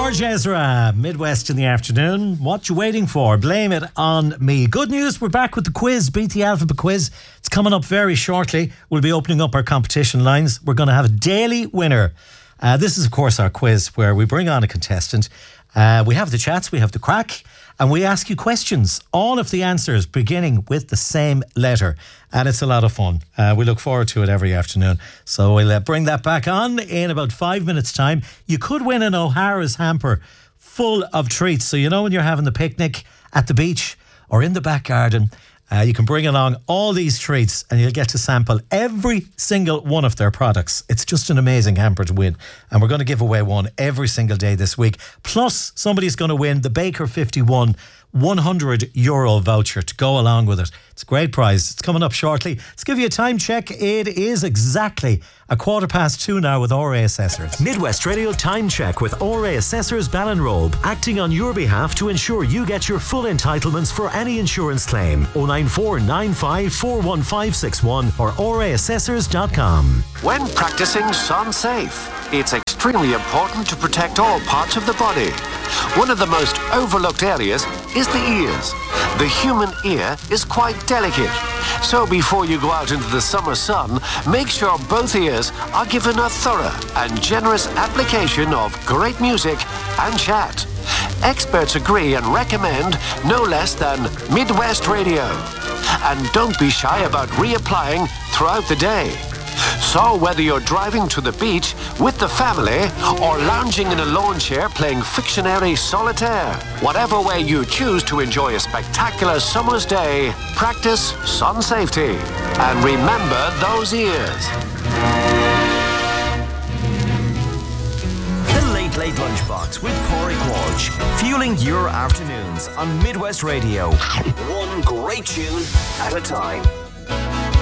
George Ezra, Midwest in the afternoon. What you waiting for? Blame it on me. Good news, we're back with the quiz, Beat the Alphabet quiz. It's coming up very shortly. We'll be opening up our competition lines. We're going to have a daily winner. This is, of course, our quiz where we bring on a contestant. We have the chats, we have the crack, and we ask you questions. All of the answers beginning with the same letter. And it's a lot of fun. We look forward to it every afternoon. So we'll bring that back on in about 5 minutes' time. You could win an O'Hara's hamper full of treats. So you know when you're having the picnic at the beach or in the back garden, you can bring along all these treats and you'll get to sample every single one of their products. It's just an amazing hamper to win. And we're going to give away one every single day this week. Plus, somebody's going to win the Baker 51 €100 voucher to go along with it. It's a great prize. It's coming up shortly. Let's give you a time check. It is exactly 2:15 now with RA Assessors. Midwest Radio Time Check with RA Assessors Ballinrobe, acting on your behalf to ensure you get your full entitlements for any insurance claim. 09495415561 or raassessors.com. When practicing Sun Safe, it's extremely important to protect all parts of the body. One of the most overlooked areas is the ears. The human ear is quite delicate. So before you go out into the summer sun, make sure both ears are given a thorough and generous application of great music and chat. Experts agree and recommend no less than Midwest Radio. And don't be shy about reapplying throughout the day. So whether you're driving to the beach with the family or lounging in a lawn chair playing Fictionary Solitaire, whatever way you choose to enjoy a spectacular summer's day, practice sun safety. And remember those ears. The Late Late Lunchbox with Pádraig Walsh, fueling your afternoons on Midwest Radio. One great tune at a time.